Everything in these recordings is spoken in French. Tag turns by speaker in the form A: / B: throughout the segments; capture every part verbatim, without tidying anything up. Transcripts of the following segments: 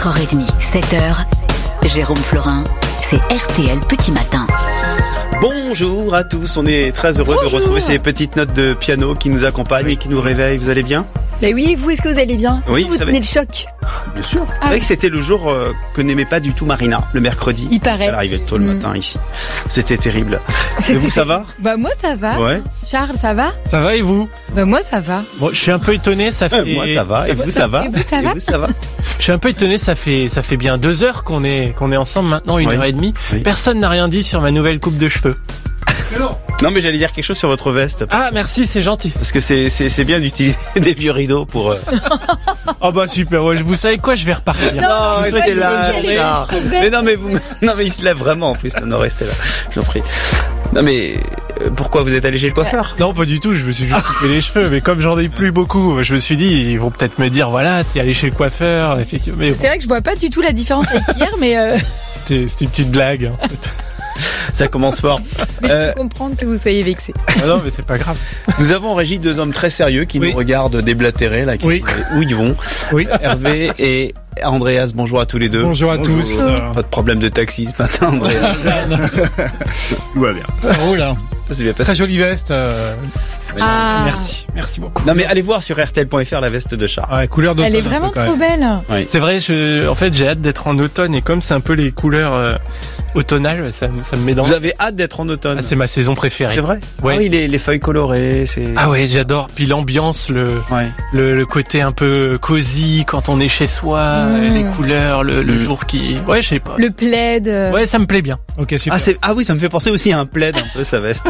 A: quatre heures trente, sept heures, Jérôme Florin, c'est R T L Petit Matin.
B: Bonjour à tous, on est très heureux Bonjour. de retrouver ces petites notes de piano qui nous accompagnent et qui nous réveillent. Vous allez bien ?
C: Ben oui, vous, est-ce que vous allez bien ?
B: Oui,
C: vous tenez le choc ?
B: Bien sûr.
C: Ah,
B: c'est vrai
C: oui.
B: que c'était le jour euh, que n'aimait pas du tout Marina, le mercredi.
C: Il paraît.
B: Elle arrivait tôt le
C: mmh.
B: matin ici. C'était terrible.
C: C'était
B: et vous, ça va ?
C: Bah moi, ça va.
B: Ouais.
C: Charles, ça va ?
D: Ça va et vous ?
C: Bah moi, ça va.
D: Bon, je suis un peu étonné, ça fait...
B: Euh, moi, ça va. Et vous, ça va ?
C: Et vous, ça va ?
B: Et vous, ça va ?
D: Je suis un peu étonné, ça fait ça fait bien deux heures qu'on est qu'on est ensemble maintenant, une
B: oui.
D: heure et demie.
B: Oui.
D: Personne n'a rien dit sur ma nouvelle coupe de cheveux.
B: Non, mais j'allais dire quelque chose sur votre veste.
D: Ah, merci, c'est gentil.
B: Parce que c'est c'est c'est bien d'utiliser des vieux rideaux pour. Euh...
D: Oh bah super. Ouais, vous savez quoi, je vais repartir.
B: Non,
C: mais
B: restez là,
C: c'est
B: Richard. Mais non, mais vous, non, mais il se lève vraiment en plus. Non, restez là. Je vous en prie. Non, mais euh, pourquoi vous êtes allé chez le coiffeur ?
D: Non, pas du tout. Je me suis juste coupé les cheveux, mais comme j'en ai plus beaucoup, je me suis dit, ils vont peut-être me dire, voilà, t'es allé chez le coiffeur, effectivement. Mais bon,
C: C'est vrai que je vois pas du tout la différence avec hier, mais euh...
D: c'était c'était une petite blague. Hein.
B: Ça commence fort.
C: mais je
B: Euh,
C: peux comprendre que vous soyez vexé.
D: Ah non, mais c'est pas grave.
B: Nous avons en régie deux hommes très sérieux qui
D: Oui.
B: nous regardent déblatérer là, qui
D: Oui.
B: savent où ils vont.
D: Oui.
B: Hervé et Andreas, bonjour à tous les deux.
D: Bonjour à tous. Euh,
B: Pas de problème de taxi ce matin, Andreas. Tout va bien.
D: Ça roule. Hein.
B: Ça s'est bien passé.
D: Très jolie veste. Euh...
C: Ah.
D: Merci, merci beaucoup.
B: Non mais allez voir sur R T L point F R la veste de Charles.
D: Ouais, couleur d'automne.
C: Elle est
D: un peu,
C: vraiment
D: quand
C: trop
D: même.
C: belle.
B: Oui.
D: C'est vrai, je, en fait, j'ai hâte d'être en automne et comme c'est un peu les couleurs euh, automnales, ça, me- ça me met dans.
B: Vous avez hâte d'être en automne.
D: Ah, c'est ma saison préférée.
B: C'est vrai.
D: Ouais.
B: Ah oui, les, les feuilles colorées, c'est.
D: Ah ouais, j'adore. Puis l'ambiance, le,
B: Ouais.
D: le le côté un peu cosy quand on est chez soi,
C: Mmh.
D: les couleurs, le, le
B: Mmh.
D: jour qui. Ouais, je sais pas.
C: Le plaid. euh,
D: Ouais, ça me plaît bien. Ok, super.
B: Ah c'est ah oui, ça me fait penser aussi à un plaid un peu sa veste.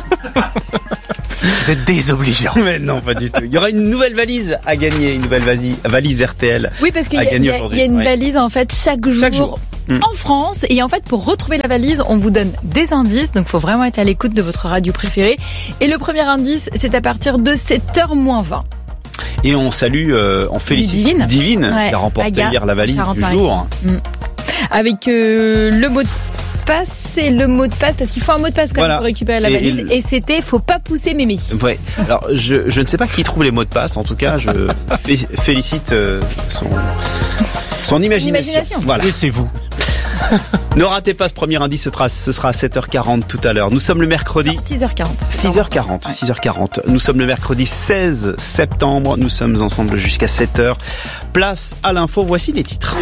D: Vous êtes désobligeant.
B: Mais non, pas du tout. Il y aura une nouvelle valise à gagner, une nouvelle valise, valise R T L.
C: Oui, parce qu'il
B: à
C: y, a-
B: gagner
C: il y a-
B: aujourd'hui.
C: il y a une
B: Ouais.
C: valise en fait chaque jour,
B: Chaque jour. Mm.
C: en France. Et en fait, pour retrouver la valise, on vous donne des indices. Donc, faut vraiment être à l'écoute de votre radio préférée. Et le premier indice, c'est à partir de sept heures moins vingt.
B: Et on salue, euh, on félicite
C: Divine.
B: Divine
C: Ouais,
B: qui a remporté
C: Aga,
B: hier la valise du
C: Charente-Maritime.
B: jour.
C: Avec euh, le mot de passe, c'est le mot de passe parce qu'il faut un mot de passe quand
B: Voilà.
C: même pour récupérer la
B: Et-
C: valise.
B: et
C: Et,
B: le-
C: c'était faut pas pousser mémé.
B: Ouais. Alors je je ne sais pas qui trouve les mots de passe. En tout cas, je fé- félicite euh, son son imagination.
C: Imagination.
B: Voilà.
D: Et c'est vous.
B: Ne ratez pas ce premier indice. Ce sera ce sera à sept heures quarante tout à l'heure. Nous sommes le mercredi.
C: six heures quarante.
B: six heures quarante, six heures quarante. Nous sommes le mercredi seize septembre. Nous sommes ensemble jusqu'à sept heures. Place à l'info. Voici les titres.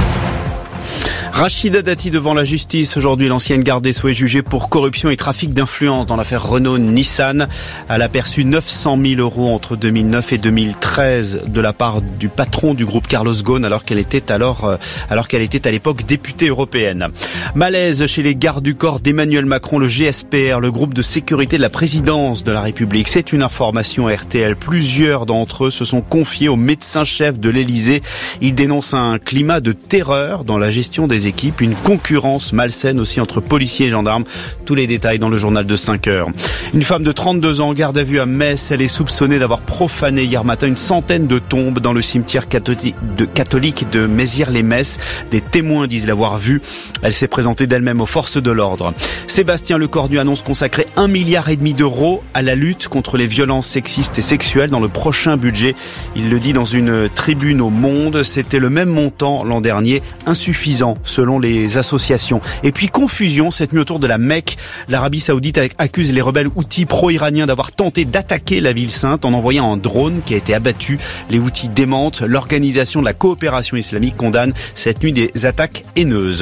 B: Rachida Dati devant la justice. Aujourd'hui, l'ancienne garde des Sceaux est jugée pour corruption et trafic d'influence dans l'affaire Renault-Nissan. Elle a perçu neuf cent mille euros entre deux mille neuf et deux mille treize de la part du patron du groupe Carlos Ghosn alors qu'elle était alors, euh, alors qu'elle était à l'époque députée européenne. Malaise chez les gardes du corps d'Emmanuel Macron, le G S P R, le groupe de sécurité de la présidence de la République. C'est une information R T L. Plusieurs d'entre eux se sont confiés au médecin-chef de l'Élysée. Ils dénoncent un climat de terreur dans la gestion des équipes, une concurrence malsaine aussi entre policiers et gendarmes. Tous les détails dans le journal de cinq heures. Une femme de trente-deux ans en garde à vue à Metz. Elle est soupçonnée d'avoir profané hier matin une centaine de tombes dans le cimetière catholique de, catholique de Mézières-les-Messes. Des témoins disent l'avoir vue. Elle s'est présentée d'elle-même aux forces de l'ordre. Sébastien Lecornu annonce consacrer un milliard et demi d'euros à la lutte contre les violences sexistes et sexuelles dans le prochain budget. Il le dit dans une tribune au Monde. C'était le même montant l'an dernier, insuffisant selon les associations. Et puis confusion cette nuit autour de la Mecque. L'Arabie Saoudite accuse les rebelles houthis pro-iraniens d'avoir tenté d'attaquer la ville sainte en envoyant un drone qui a été abattu. Les houthis démentent. L'organisation de la coopération islamique condamne cette nuit des attaques haineuses.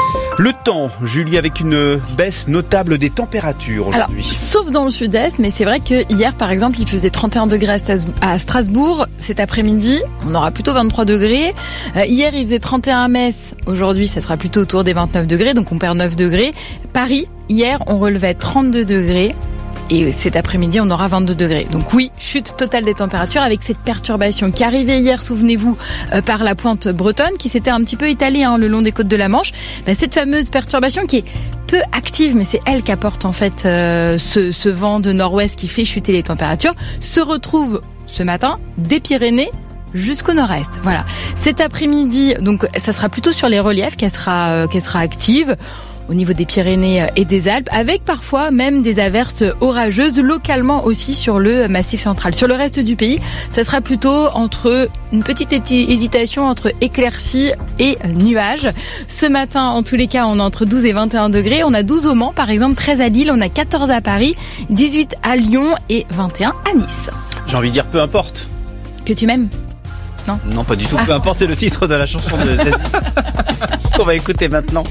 B: Le temps, Julie, avec une baisse notable des températures
C: Alors,
B: aujourd'hui.
C: sauf dans le sud-est, mais c'est vrai que hier, par exemple, il faisait trente et un degrés à Stas- à Strasbourg. Cet après-midi, on aura plutôt vingt-trois degrés. Euh, hier, il faisait trente et un à Metz. Aujourd'hui, ça sera plutôt autour des vingt-neuf degrés, donc on perd neuf degrés. Paris, hier, on relevait trente-deux degrés. Et cet après-midi, on aura vingt-deux degrés. Donc oui, chute totale des températures avec cette perturbation qui arrivait hier, souvenez-vous, euh, par la pointe bretonne, qui s'était un petit peu étalée hein, le long des côtes de la Manche. Ben, cette fameuse perturbation qui est peu active, mais c'est elle qui apporte en fait euh, ce, ce vent de nord-ouest qui fait chuter les températures, se retrouve ce matin des Pyrénées jusqu'au nord-est. Voilà. Cet après-midi, donc ça sera plutôt sur les reliefs qu'elle sera, euh, qu'elle sera active. au niveau des Pyrénées et des Alpes, avec parfois même des averses orageuses localement aussi sur le Massif central. Sur le reste du pays, ça sera plutôt entre une petite hésitation entre éclaircies et nuages. Ce matin, en tous les cas, on est entre douze et vingt et un degrés. On a douze au Mans, par exemple, treize à Lille, on a quatorze à Paris, dix-huit à Lyon et vingt et un à Nice.
B: J'ai envie de dire peu importe.
C: Que tu m'aimes ? Non.
B: Non, pas du tout. Peu importe, c'est le titre de la chanson de Zazie qu'on va écouter maintenant.